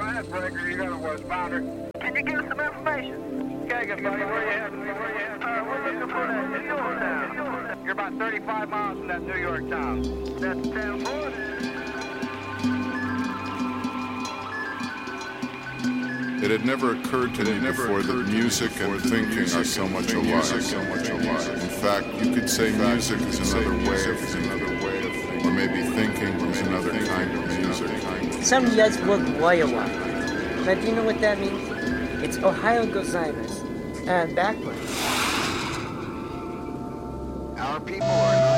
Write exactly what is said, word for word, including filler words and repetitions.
Breaker, you got a westbounder. Can you give us some information? Okay, good buddy, where you heading? Where you heading? Uh, we're looking for that New York town. You're about thirty-five miles from that New York town. That's ten forty. It had never occurred to me before that music and thinking are so much alike. In fact, you could say music is another way of thinking, or maybe thinking is another kind of music. Some yes word Waiawa. But do you know what that means? It's Ohio gozaimasu. And backwards. Our people are not